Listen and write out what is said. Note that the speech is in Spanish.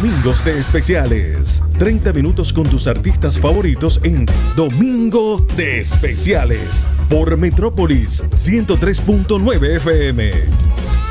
Domingos de Especiales. 30 minutos con tus artistas favoritos en Domingo de Especiales. Por Metrópolis 103.9 FM.